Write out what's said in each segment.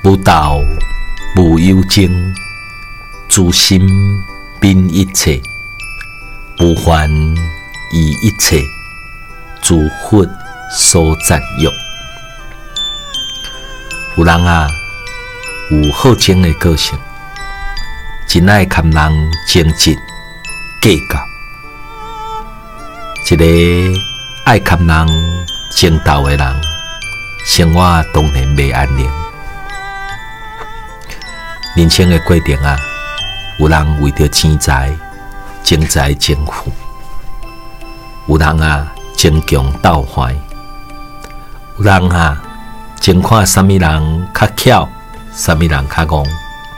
无道无有情，自心泯一切，无还以一切，自佛所赞誉。有人啊，有好情的个性，真爱跟人争执计较。一个爱跟人争斗的人，生活当然袂安宁。人生的过程啊，有人为着钱财争财争富，有人啊争强斗坏，有人啊争看什么人较巧，什么人较戆，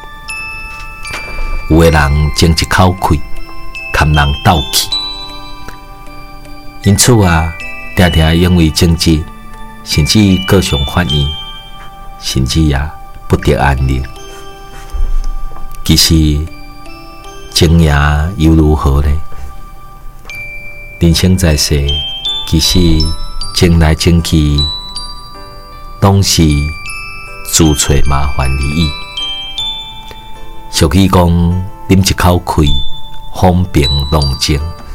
有的人争一口气，跟人斗气。因此啊，常常因为争执，甚至各种反应，甚至也不得安宁。其实争赢又如何呢？人生在世，其实争来争去，拢是自找麻烦而已。俗语讲，饮一口气，风平浪静。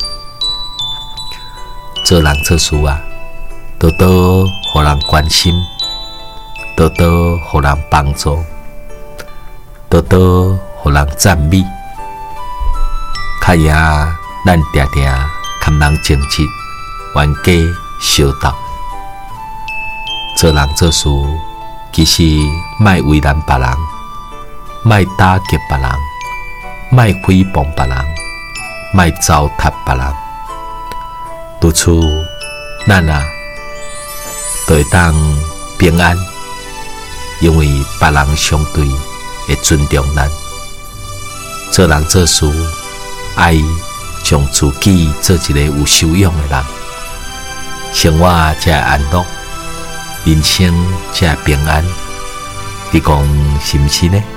做人做事啊，多多互人关心，多多互人帮助，多多互人赞美。较赢咱常常跟人争执，冤家相斗。做人做事，其实莫为难别人，莫打击别人，莫诽谤别人，莫糟蹋别人。如此，咱啊，就会当平安，因为别人相对会尊重咱。做人做事，爱将自己做一个有修养的人，生活才会安乐，人生才会平安。你讲是毋是呢？